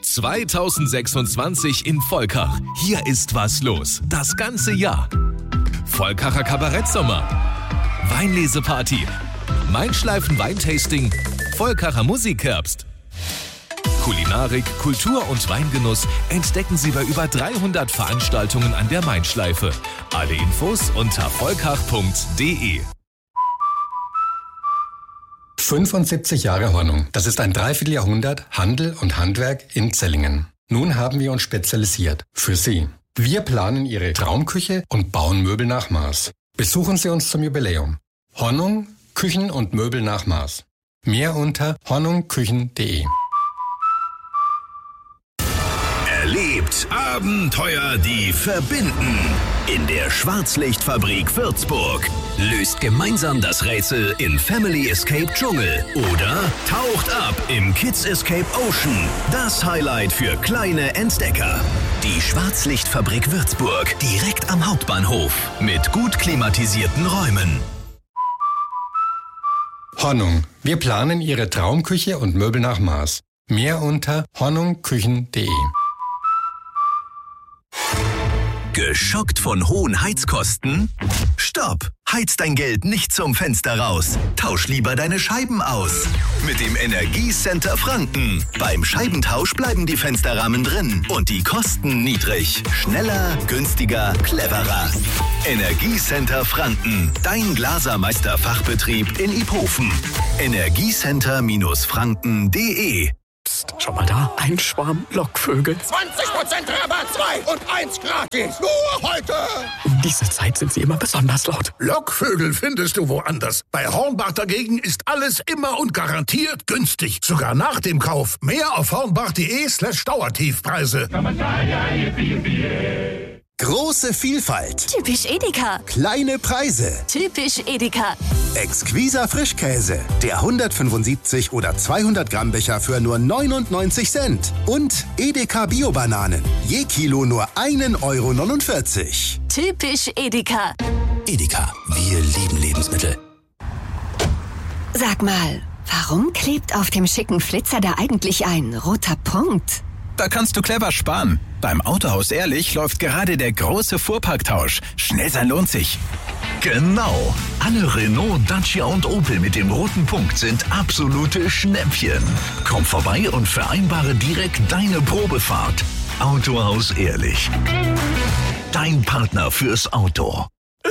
2026 in Volkach. Hier ist was los. Das ganze Jahr. Volkacher Kabarettsommer. Weinleseparty. Mainschleifen-Weintasting. Volkacher Musikherbst. Kulinarik, Kultur und Weingenuss entdecken Sie bei über 300 Veranstaltungen an der Mainschleife. Alle Infos unter volkach.de. 75 Jahre Hornung. Das ist ein Dreivierteljahrhundert Handel und Handwerk in Zellingen. Nun haben wir uns spezialisiert. Für Sie. Wir planen Ihre Traumküche und bauen Möbel nach Maß. Besuchen Sie uns zum Jubiläum. Hornung, Küchen und Möbel nach Maß. Mehr unter hornungküchen.de. Erlebt Abenteuer, die verbinden. In der Schwarzlichtfabrik Würzburg. Löst gemeinsam das Rätsel in Family Escape Dschungel. Oder taucht ab im Kids Escape Ocean. Das Highlight für kleine Entdecker. Die Schwarzlichtfabrik Würzburg. Direkt am Hauptbahnhof. Mit gut klimatisierten Räumen. Hornung. Wir planen Ihre Traumküche und Möbel nach Maß. Mehr unter hornungküchen.de. Geschockt von hohen Heizkosten? Stopp! Heiz dein Geld nicht zum Fenster raus. Tausch lieber deine Scheiben aus. Mit dem Energiecenter Franken. Beim Scheibentausch bleiben die Fensterrahmen drin und die Kosten niedrig. Schneller, günstiger, cleverer. Energiecenter Franken. Dein Glasermeister-Fachbetrieb in Iphofen. Energiecenter-franken.de. Psst, schau mal da, ein Schwarm Lockvögel. 20% Rabatt, 2 und 1 gratis. Nur heute. Um diese Zeit sind sie immer besonders laut. Lockvögel findest du woanders. Bei Hornbach dagegen ist alles immer und garantiert günstig. Sogar nach dem Kauf. Mehr auf hornbach.de/Dauertiefpreise. Große Vielfalt. Typisch Edeka. Kleine Preise. Typisch Edeka. Exquiser Frischkäse. Der 175 oder 200 Gramm Becher für nur 99 Cent. Und Edeka Bio-Bananen. Je Kilo nur 1,49 €. Typisch Edeka. Edeka. Wir lieben Lebensmittel. Sag mal, warum klebt auf dem schicken Flitzer da eigentlich ein roter Punkt? Da kannst du clever sparen. Beim Autohaus Ehrlich läuft gerade der große Fuhrparktausch. Schnell sein lohnt sich. Genau. Alle Renault, Dacia und Opel mit dem roten Punkt sind absolute Schnäppchen. Komm vorbei und vereinbare direkt deine Probefahrt. Autohaus Ehrlich. Dein Partner fürs Auto.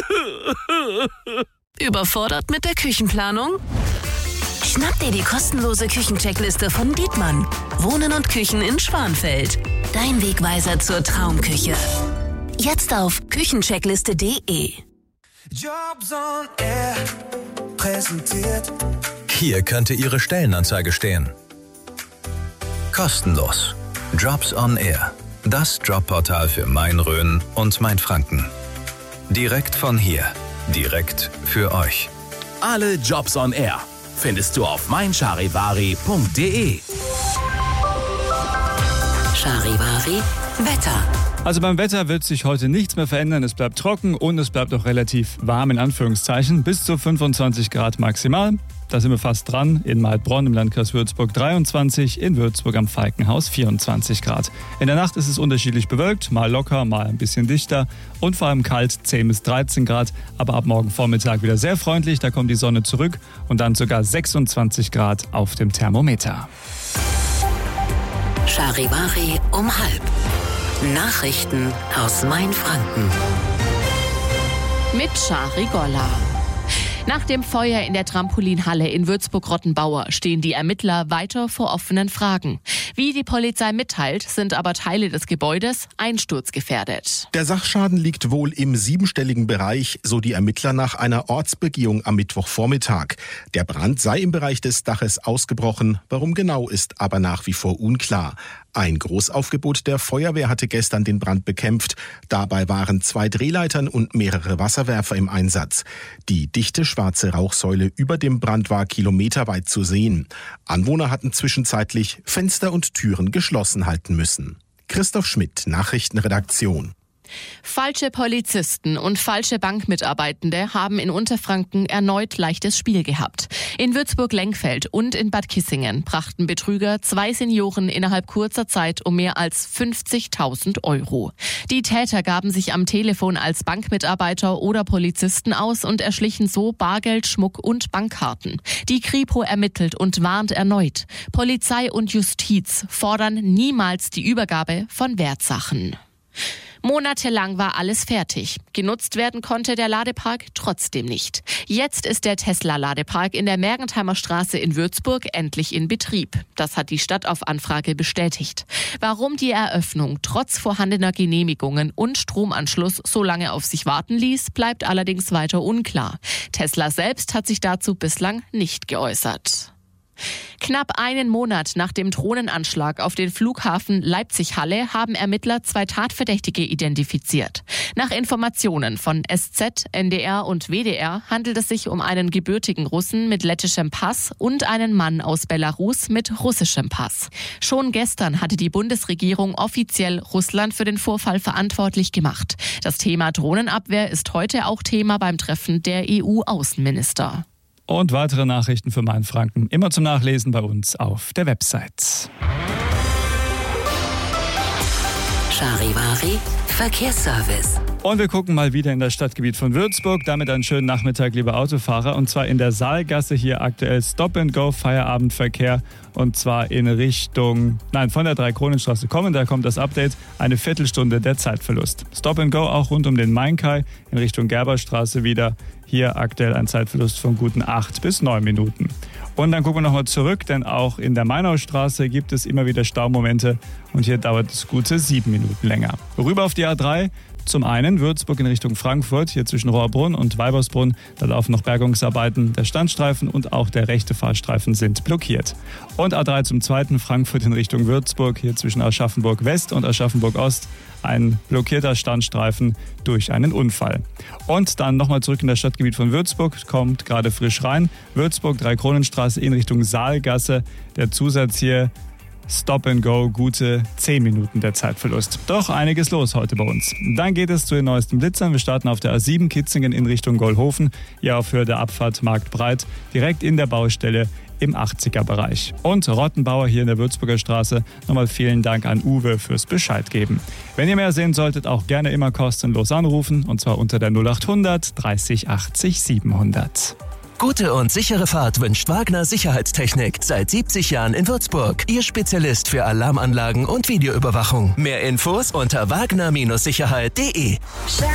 Überfordert mit der Küchenplanung? Schnapp dir die kostenlose Küchencheckliste von Dietmann. Wohnen und Küchen in Schwanfeld. Dein Wegweiser zur Traumküche. Jetzt auf küchencheckliste.de. Jobs on Air präsentiert. Hier könnte Ihre Stellenanzeige stehen. Kostenlos. Jobs on Air. Das Jobportal für Main-Rhön und Main-Franken. Direkt von hier. Direkt für euch. Alle Jobs on Air findest du auf meincharivari.de. Charivari Wetter. Also beim Wetter wird sich heute nichts mehr verändern. Es bleibt trocken und es bleibt auch relativ warm in Anführungszeichen. Bis zu 25 Grad maximal. Da sind wir fast dran. In Mahlbronn im Landkreis Würzburg 23, in Würzburg am Falkenhaus 24 Grad. In der Nacht ist es unterschiedlich bewölkt, mal locker, mal ein bisschen dichter und vor allem kalt, 10 bis 13 Grad. Aber ab morgen Vormittag wieder sehr freundlich, da kommt die Sonne zurück und dann sogar 26 Grad auf dem Thermometer. Charivari um 12:30. Nachrichten aus Main-Franken. Mit Shari Golla. Nach dem Feuer in der Trampolinhalle in Würzburg-Rottenbauer stehen die Ermittler weiter vor offenen Fragen. Wie die Polizei mitteilt, sind aber Teile des Gebäudes einsturzgefährdet. Der Sachschaden liegt wohl im 7-stelligen Bereich, so die Ermittler nach einer Ortsbegehung am Mittwochvormittag. Der Brand sei im Bereich des Daches ausgebrochen. Warum genau, ist aber nach wie vor unklar. Ein Großaufgebot der Feuerwehr hatte gestern den Brand bekämpft. Dabei waren 2 Drehleitern und mehrere Wasserwerfer im Einsatz. Die dichte schwarze Rauchsäule über dem Brand war kilometerweit zu sehen. Anwohner hatten zwischenzeitlich Fenster und Türen geschlossen halten müssen. Christoph Schmidt, Nachrichtenredaktion. Falsche Polizisten und falsche Bankmitarbeitende haben in Unterfranken erneut leichtes Spiel gehabt. In Würzburg-Lengfeld und in Bad Kissingen brachten Betrüger 2 Senioren innerhalb kurzer Zeit um mehr als 50.000 €. Die Täter gaben sich am Telefon als Bankmitarbeiter oder Polizisten aus und erschlichen so Bargeld, Schmuck und Bankkarten. Die Kripo ermittelt und warnt erneut. Polizei und Justiz fordern niemals die Übergabe von Wertsachen. Monatelang war alles fertig. Genutzt werden konnte der Ladepark trotzdem nicht. Jetzt ist der Tesla-Ladepark in der Mergentheimer Straße in Würzburg endlich in Betrieb. Das hat die Stadt auf Anfrage bestätigt. Warum die Eröffnung trotz vorhandener Genehmigungen und Stromanschluss so lange auf sich warten ließ, bleibt allerdings weiter unklar. Tesla selbst hat sich dazu bislang nicht geäußert. Knapp einen Monat nach dem Drohnenanschlag auf den Flughafen Leipzig-Halle haben Ermittler 2 Tatverdächtige identifiziert. Nach Informationen von SZ, NDR und WDR handelt es sich um einen gebürtigen Russen mit lettischem Pass und einen Mann aus Belarus mit russischem Pass. Schon gestern hatte die Bundesregierung offiziell Russland für den Vorfall verantwortlich gemacht. Das Thema Drohnenabwehr ist heute auch Thema beim Treffen der EU-Außenminister. Und weitere Nachrichten für Mainfranken immer zum Nachlesen bei uns auf der Website. Charivari Verkehrsservice. Und wir gucken mal wieder in das Stadtgebiet von Würzburg. Damit einen schönen Nachmittag, liebe Autofahrer. Und zwar in der Saalgasse hier aktuell Stop-and-Go Feierabendverkehr. Und zwar in Richtung, von der Dreikronenstraße kommen. Da kommt das Update. Eine Viertelstunde der Zeitverlust. Stop-and-Go auch rund um den Mainkai in Richtung Gerberstraße wieder. Hier aktuell ein Zeitverlust von guten 8 bis 9 Minuten. Und dann gucken wir nochmal zurück, denn auch in der Mainaustraße gibt es immer wieder Staumomente. Und hier dauert es gute 7 Minuten länger. Rüber auf die A3. Zum einen Würzburg in Richtung Frankfurt, hier zwischen Rohrbrunn und Weibersbrunn. Da laufen noch Bergungsarbeiten. Der Standstreifen und auch der rechte Fahrstreifen sind blockiert. Und A3 zum zweiten Frankfurt in Richtung Würzburg, hier zwischen Aschaffenburg West und Aschaffenburg Ost. Ein blockierter Standstreifen durch einen Unfall. Und dann nochmal zurück in das Stadtgebiet von Würzburg, kommt gerade frisch rein. Würzburg, Dreikronenstraße in Richtung Saalgasse. Der Zusatz hier Stop and Go, gute 10 Minuten der Zeitverlust. Doch einiges los heute bei uns. Dann geht es zu den neuesten Blitzern. Wir starten auf der A7 Kitzingen in Richtung Gollhofen. Hier auf Höhe der Abfahrt Marktbreit, direkt in der Baustelle im 80er-Bereich. Und Rottenbauer hier in der Würzburger Straße. Nochmal vielen Dank an Uwe fürs Bescheid geben. Wenn ihr mehr sehen solltet, auch gerne immer kostenlos anrufen. Und zwar unter der 0800 30 80 700. Gute und sichere Fahrt wünscht Wagner Sicherheitstechnik. Seit 70 Jahren in Würzburg. Ihr Spezialist für Alarmanlagen und Videoüberwachung. Mehr Infos unter wagner-sicherheit.de.